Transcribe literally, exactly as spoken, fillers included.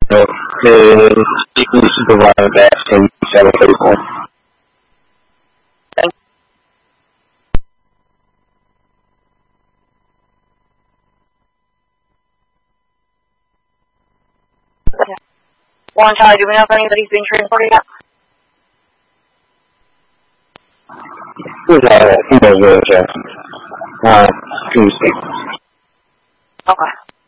uh, the safety supervisor that in seven thirty-four. One Charlie, do we know if anybody's been transported yet? Who's that? He knows where it's at. Uh, Tuesday. Okay.